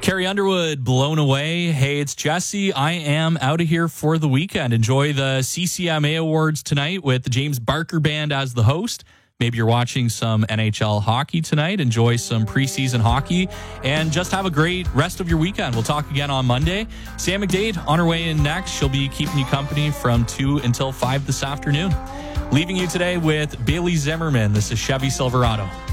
Carrie Underwood, Blown Away. Hey, it's Jesse. I am out of here for the weekend. Enjoy the CCMA Awards tonight with the James Barker Band as the host. Maybe you're watching some NHL hockey tonight. Enjoy some preseason hockey and just have a great rest of your weekend. We'll talk again on Monday. Sam McDade on her way in next. She'll be keeping you company from 2 until 5 this afternoon. Leaving you today with Bailey Zimmerman. This is Chevy Silverado.